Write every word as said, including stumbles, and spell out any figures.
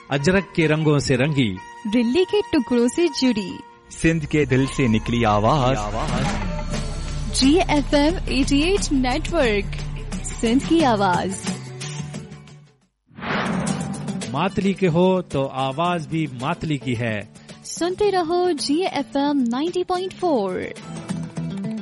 अजरक के रंगों से रंगी, दिल्ली के टुकड़ों से जुड़ी, सिंध के दिल से निकली आवाज, जी एफ एम अठासी नेटवर्क, सिंध की आवाज। मातली के हो तो आवाज भी मातली की है। सुनते रहो जी एफ एम नब्बे पॉइंट चार।